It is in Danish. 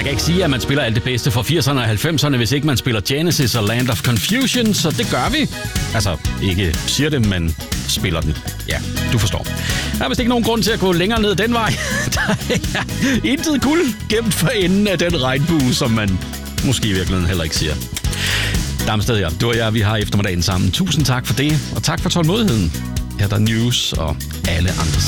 kan ikke sige, at man spiller alt det bedste fra 80'erne og 90'erne, hvis ikke man spiller Genesis og Land of Confusion, så det gør vi. Altså, ikke siger det, men spiller den. Ja, du forstår. Der er vist ikke nogen grund til at gå længere ned den vej. Der er intet guld gemt for enden af den regnbue, som man måske i virkeligheden heller ikke siger. Damsted her, du og jeg, vi har eftermiddagen sammen. Tusind tak for det, og tak for tålmodigheden. Her er der news og alle andre